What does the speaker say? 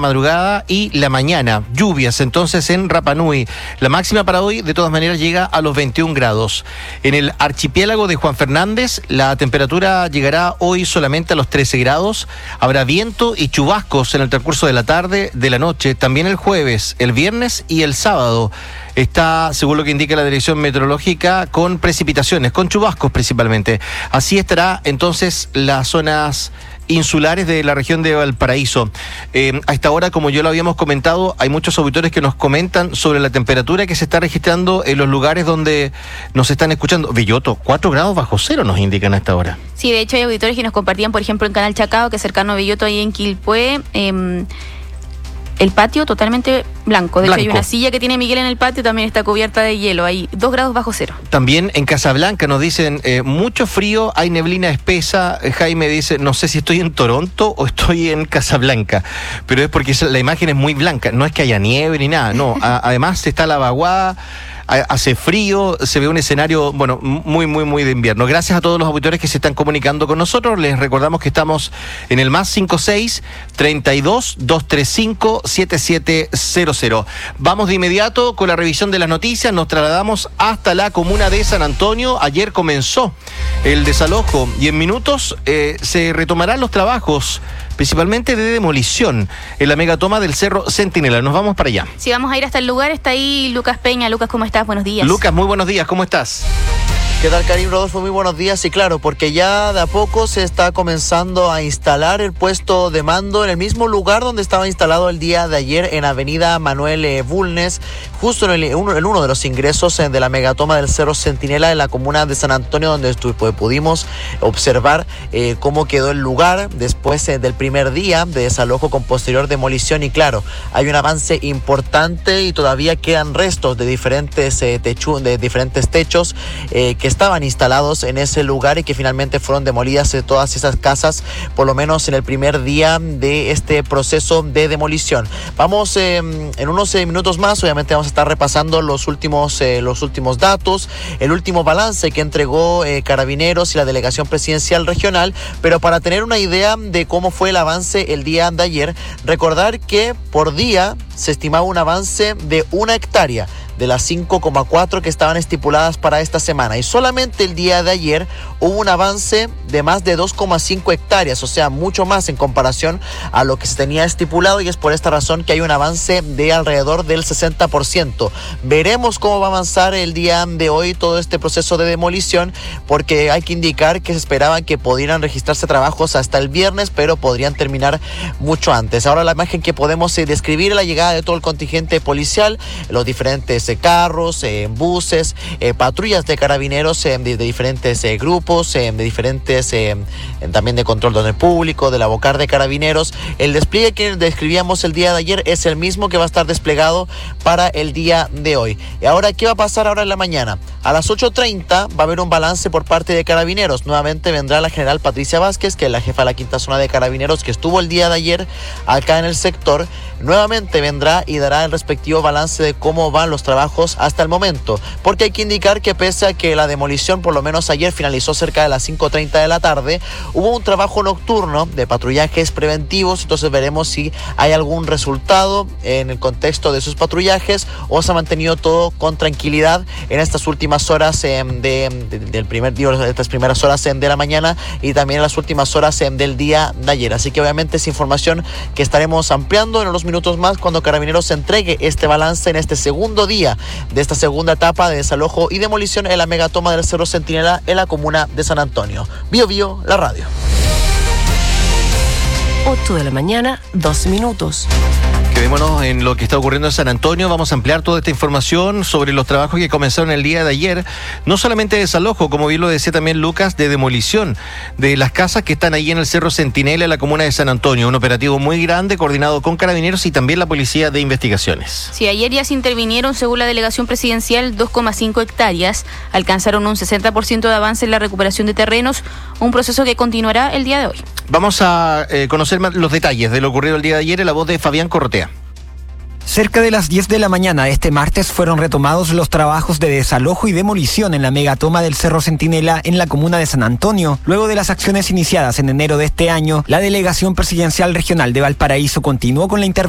madrugada y la mañana. Lluvias entonces en Rapa Nui. La máxima para hoy, de todas maneras, llega a los 21 grados. En el archipiélago de Juan Fernández, la temperatura llegará hoy solamente a los 13 grados. Habrá viento y chubascos en el transcurso de la tarde, de la noche, también el jueves, el viernes y el sábado. Está, según lo que indica la Dirección Meteorológica, con precipitaciones, con chubascos principalmente. Así estará entonces las zonas insulares de la región de Valparaíso. A esta hora, como yo lo habíamos comentado, hay muchos auditores que nos comentan sobre la temperatura que se está registrando en los lugares donde nos están escuchando. Villoto, 4 grados bajo cero nos indican a esta hora. Sí, de hecho hay auditores que nos compartían, por ejemplo, en Canal Chacao, que es cercano a Villoto, ahí en Quilpué, el patio totalmente blanco. De hecho, hay una silla que tiene Miguel en el patio, también está cubierta de hielo. Hay 2 grados bajo cero. También en Casablanca nos dicen, mucho frío, hay neblina espesa. Jaime dice, no sé si estoy en Toronto o estoy en Casablanca, pero es porque la imagen es muy blanca. No es que haya nieve ni nada, no. Además está la vaguada. Hace frío, se ve un escenario, bueno, muy de invierno. Gracias a todos los auditores que se están comunicando con nosotros. Les recordamos que estamos en el +56 32 235 7700. Vamos de inmediato con la revisión de las noticias. Nos trasladamos hasta la comuna de San Antonio. Ayer comenzó el desalojo y en minutos se retomarán los trabajos, principalmente de demolición, en la megatoma del Cerro Centinela. Nos vamos para allá. Sí, vamos a ir hasta el lugar. Está ahí Lucas Peña. Lucas, ¿cómo estás? Buenos días. Lucas, muy buenos días. ¿Cómo estás? ¿Qué tal, Karim, Rodolfo? Muy buenos días. Y claro, porque ya de a poco se está comenzando a instalar el puesto de mando en el mismo lugar donde estaba instalado el día de ayer, en avenida Manuel Bulnes, justo en uno de los ingresos de la megatoma del Cerro Centinela en la comuna de San Antonio, donde pudimos observar cómo quedó el lugar después del primer día de desalojo con posterior demolición. Y claro, hay un avance importante y todavía quedan restos de diferentes techos que estaban instalados en ese lugar y que finalmente fueron demolidas de todas esas casas, por lo menos en el primer día de este proceso de demolición. Vamos en unos minutos más, obviamente vamos a estar repasando los últimos datos, el último balance que entregó Carabineros y la Delegación Presidencial Regional, pero para tener una idea de cómo fue el avance el día de ayer, recordar que por día se estimaba un avance de 1 hectárea de las 5,4 que estaban estipuladas para esta semana, y solamente el día de ayer hubo un avance de más de 2,5 hectáreas, o sea, mucho más en comparación a lo que se tenía estipulado, y es por esta razón que hay un avance de alrededor del 60%. Veremos cómo va a avanzar el día de hoy todo este proceso de demolición, porque hay que indicar que se esperaban que pudieran registrarse trabajos hasta el viernes, pero podrían terminar mucho antes. Ahora la imagen que podemos describir es la llegada de todo el contingente policial, los diferentes carros, buses, patrullas de carabineros de diferentes grupos, de diferentes también de control de orden público, de la Bocar de Carabineros. El despliegue que describíamos el día de ayer es el mismo que va a estar desplegado para el día de hoy. Y ahora, ¿qué va a pasar ahora en la mañana? A las 8:30 va a haber un balance por parte de Carabineros. Nuevamente vendrá la general Patricia Vázquez, que es la jefa de la quinta zona de Carabineros, que estuvo el día de ayer acá en el sector. Nuevamente vendrá y dará el respectivo balance de cómo van los trabajos hasta el momento, porque hay que indicar que pese a que la demolición por lo menos ayer finalizó cerca de las 5:30 de la tarde, hubo un trabajo nocturno de patrullajes preventivos. Entonces veremos si hay algún resultado en el contexto de esos patrullajes o se ha mantenido todo con tranquilidad en estas últimas horas del primer día, estas primeras horas de la mañana, y también en las últimas horas del día de ayer. Así que obviamente es información que estaremos ampliando en unos minutos más cuando Carabineros se entregue este balance en este segundo día de esta segunda etapa de desalojo y demolición en la megatoma del Cerro Centinela en la comuna de San Antonio. Bio Bio, la radio. 8 de la mañana, 2 minutos. Quedémonos en lo que está ocurriendo en San Antonio. Vamos a ampliar toda esta información sobre los trabajos que comenzaron el día de ayer. No solamente de desalojo, como bien lo decía también Lucas, de demolición de las casas que están ahí en el Cerro Centinela, en la comuna de San Antonio. Un operativo muy grande, coordinado con Carabineros y también la Policía de Investigaciones. Sí, ayer ya se intervinieron, según la Delegación Presidencial, 2,5 hectáreas. Alcanzaron un 60% de avance en la recuperación de terrenos, un proceso que continuará el día de hoy. Vamos a conocer más los detalles de lo ocurrido el día de ayer en la voz de Fabián Corrotea. Cerca de las 10 de la mañana este martes fueron retomados los trabajos de desalojo y demolición en la megatoma del Cerro Centinela en la comuna de San Antonio. Luego de las acciones iniciadas en enero de este año, la Delegación Presidencial Regional de Valparaíso continuó con la intervención